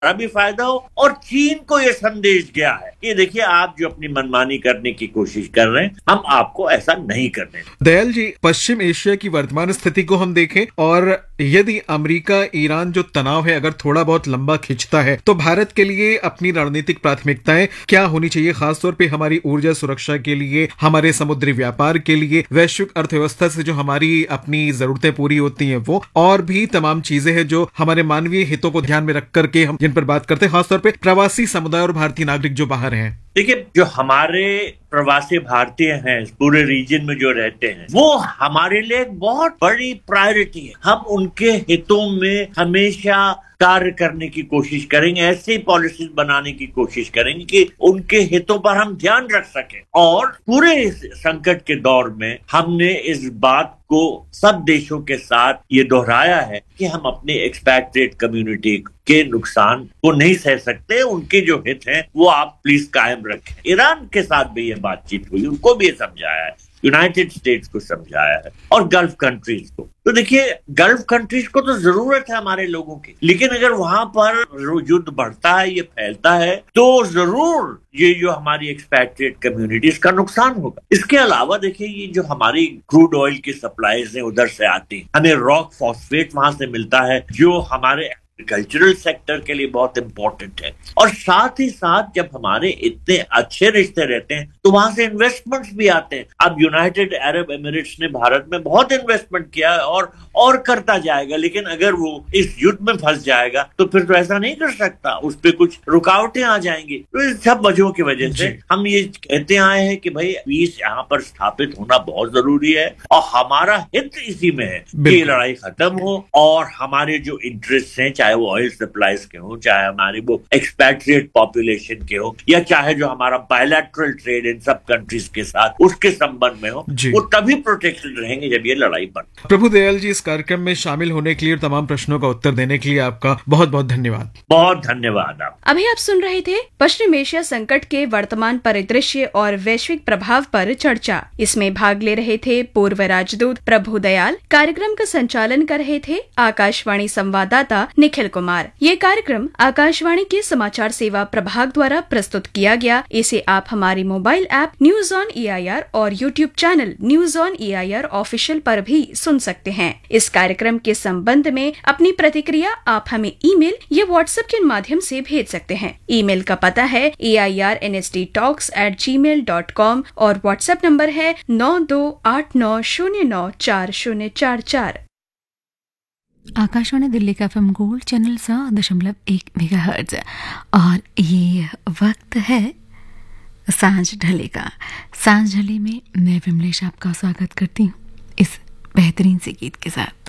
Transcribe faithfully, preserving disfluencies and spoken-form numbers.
हमारा भी फायदा हो और चीन को यह संदेश गया है कि देखिए आप जो अपनी मनमानी करने की कोशिश कर रहे हैं, हम आपको ऐसा नहीं करने। दयाल जी, पश्चिम एशिया की वर्तमान स्थिति को हम देखें और यदि अमेरिका ईरान जो तनाव है अगर थोड़ा बहुत लंबा खिंचता है तो भारत के लिए अपनी रणनीतिक प्राथमिकताएं क्या होनी चाहिए, खासतौर पे हमारी ऊर्जा सुरक्षा के लिए, हमारे समुद्री व्यापार के लिए, वैश्विक अर्थव्यवस्था से जो हमारी अपनी जरूरतें पूरी होती हैं वो, और भी तमाम चीजें हैं जो हमारे मानवीय हितों को ध्यान में रख करके हम जिन पर बात करते हैं, खासतौर पे प्रवासी समुदाय और भारतीय नागरिक जो बाहर हैं। देखिए, जो हमारे प्रवासी भारतीय हैं पूरे रीजन में जो रहते हैं, वो हमारे लिए एक बहुत बड़ी प्रायोरिटी है। हम उनके हितों में हमेशा कार्य करने की कोशिश करेंगे, ऐसी पॉलिसीज बनाने की कोशिश करेंगे कि उनके हितों पर हम ध्यान रख सकें। और पूरे इस संकट के दौर में हमने इस बात को सब देशों के साथ ये दोहराया है कि हम अपने एक्सपैट्रिएट कम्युनिटी के नुकसान को नहीं सह सकते। उनके जो हित हैं वो आप प्लीज कायम रखें। ईरान के साथ भी ये बातचीत हुई, उनको भी ये समझाया है, यूनाइटेड स्टेट्स को समझाया है और गल्फ कंट्रीज को। तो देखिए, गल्फ कंट्रीज को तो जरूरत है हमारे लोगों की, लेकिन अगर वहां पर युद्ध बढ़ता है, ये फैलता है, तो जरूर ये जो हमारी एक्सपैट्रिएट कम्युनिटीज का नुकसान होगा। इसके अलावा देखिए, ये जो हमारी क्रूड ऑयल की सप्लाईज है उधर से आती है, हमें रॉक फॉस्फेट वहां से मिलता है जो हमारे एग्रीकल्चरल सेक्टर के लिए बहुत इंपॉर्टेंट है। और साथ ही साथ जब हमारे इतने अच्छे रिश्ते रहते हैं तो वहां से इन्वेस्टमेंट्स भी आते हैं। अब यूनाइटेड अरब एमिरेट्स ने भारत में बहुत इन्वेस्टमेंट किया है और और करता जाएगा, लेकिन अगर वो इस युद्ध में फंस जाएगा तो फिर तो ऐसा नहीं कर सकता, उस पर कुछ रुकावटें आ जाएंगी। तो इस सब वजहों की वजह से हम ये कहते आए हैं कि भाई पीस यहाँ पर स्थापित होना बहुत जरूरी है और हमारा हित इसी में है कि ये लड़ाई खत्म हो और हमारे जो इंटरेस्ट हैं, चाहे वो ऑयल सप्लाईज के हो, चाहे हमारे वो एक्सपैट्रिएट पॉपुलेशन के हो, या चाहे जो हमारा बायलैटरल ट्रेड इन सब कंट्रीज के साथ उसके संबंध में हो, वो तभी प्रोटेक्टेड रहेंगे जब ये लड़ाई बढ़े। प्रभु दयाल जी, इस कार्यक्रम में शामिल होने के लिए और तमाम प्रश्नों का उत्तर देने के लिए आपका बहुत बहुत धन्यवाद। बहुत धन्यवाद। आप अभी आप सुन रहे थे पश्चिम एशिया संकट के वर्तमान परिदृश्य और वैश्विक प्रभाव पर चर्चा। इसमें भाग ले रहे थे पूर्व राजदूत प्रभु दयाल। कार्यक्रम का संचालन कर रहे थे आकाशवाणी संवाददाता निखिल कुमार। ये कार्यक्रम आकाशवाणी के समाचार सेवा प्रभाग द्वारा प्रस्तुत किया गया। इसे आप हमारी mobile app news on E I R और YouTube channel news on E I R official पर भी सुन सकते हैं। इस कार्यक्रम के संबंध में अपनी प्रतिक्रिया आप हमें ईमेल या व्हाट्सएप के माध्यम से भेज सकते हैं। ईमेल का पता है ए I R N S D talks eight ji mail dot com और व्हाट्सएप नंबर है नौ दो आठ नौ शून्य नौ चार शून्य चार चार। आकाशवाणी दिल्ली का एफएम गोल्ड चैनल सौ दशमलव एक मेगाहर्ट्ज और ये वक्त है सांझ ढले का। सांझ ढले में मैं विमलेश आपका स्वागत करती हूँ इस बेहतरीन से गीत के साथ।